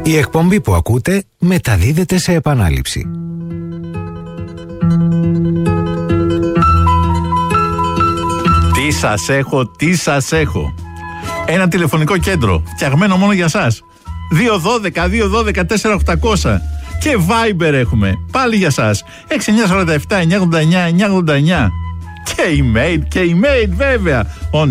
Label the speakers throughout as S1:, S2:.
S1: Η εκπομπή που ακούτε μεταδίδεται σε επανάληψη.
S2: Τι σας έχω. Ένα τηλεφωνικό κέντρο φτιαγμένο μόνο για σας. 212-212-4800. Και Viber έχουμε πάλι για σας. 6947-989-989. Και email βέβαια.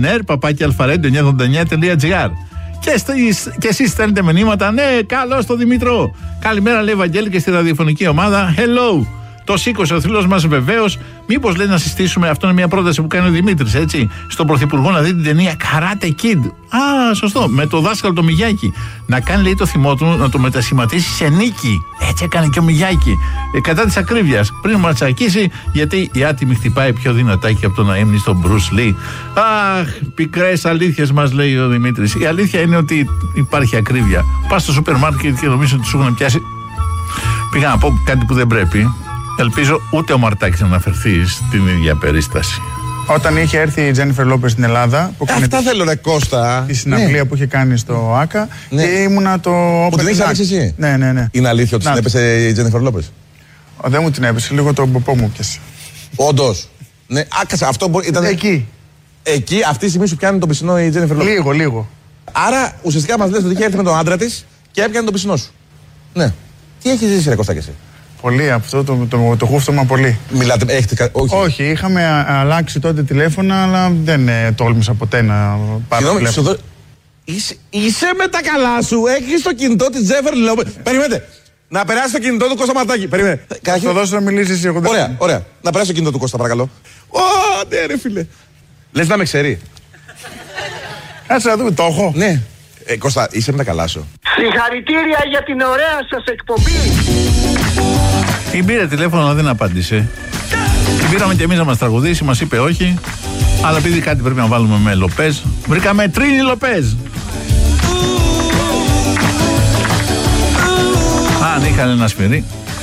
S2: onair@alpharedio989.gr. Και εσείς στέλνετε μηνύματα. Ναι, καλώς το Δημήτρο. Καλημέρα, λέει Βαγγέλη, και στη ραδιοφωνική ομάδα. Hello. Το σήκωσε ο θρύλος μας βεβαίως. Μήπως λέει να συστήσουμε, αυτό είναι μια πρόταση που κάνει ο Δημήτρης, έτσι, στον Πρωθυπουργό να δει την ταινία Karate Kid. Α, σωστό. Με το δάσκαλο το Μιγιάκη. Να κάνει, λέει, το θυμό του, να το μετασχηματίσει σε νίκη. Έτσι έκανε και ο Μιγιάκη. Κατά της ακρίβειας. Πριν ματσακίσει, γιατί η άτιμη χτυπάει πιο δυνατάκι από το να ήμνει στον Μπρους Λι. Αχ, πικρές αλήθειες μας λέει ο Δημήτρης. Η αλήθεια είναι ότι υπάρχει ακρίβεια. Πας στο σούπερ μάρκετ και νομίζω ότι σου έχουν πιάσει. Πήγα να πω κάτι που δεν πρέπει. Ελπίζω ούτε ο Μαρτάκης να αναφερθεί στην ίδια περίσταση.
S3: Όταν είχε έρθει η Τζένιφερ Λόπες στην Ελλάδα. Που
S4: αυτά θέλω, ρε Κώστα.
S3: Τη συναυλία που είχε κάνει στο ΆΚΑ. Ναι. Και ήμουνα το.
S4: Που την έχεις ανοίξει εσύ.
S3: Ναι.
S4: Είναι αλήθεια ότι την έπεσε η Τζένιφερ Λόπες?
S3: Δεν μου την έπεσε, λίγο τον ποπό μου πιάσε.
S4: Όντως. Ναι, άκασε, αυτό ήταν. Εκεί, αυτή τη στιγμή σου πιάνει τον πισινό η Τζένιφερ Λόπες.
S3: Λίγο.
S4: Άρα ουσιαστικά μας λες ότι είχε έρθει με τον άντρα της και έπιανε τον πισινό σου. Ναι. Τι έχεις ζήσει, ρε Κώστα, και εσύ?
S3: Πολύ, αυτό το χούφτωμα πολύ.
S4: Μιλάτε, έχετε.
S3: Όχι, είχαμε αλλάξει τότε τηλέφωνα, αλλά δεν τόλμησα ποτέ να πάρω τηλέφωνο.
S4: Είσαι με τα καλά σου, έχεις το κινητό της Τζένιφερ Λόπες. Περιμένετε. Να περάσει το κινητό του Κώστα Μαρτάκη. Περιμένετε.
S3: Θα το δώσω να μιλήσεις εγώ.
S4: Ωραία. Να περάσει το κινητό του Κώστα, παρακαλώ. Ναι, ρε φίλε. Λες να με ξέρει.
S3: Κάτσε να δούμε, το έχω.
S4: Ναι. Κώστα, είσαι με τα καλά σου.
S5: Συγχαρητήρια για την ωραία σας εκπομπή.
S2: Την πήρε τηλέφωνο, αλλά δεν απάντησε. Την πήραμε και εμείς να μας τραγουδήσει, μας είπε όχι. Αλλά επειδή κάτι πρέπει να βάλουμε με Λοπές, βρήκαμε Τρίνι Λοπές. Αν είχαν ένα σφυρί.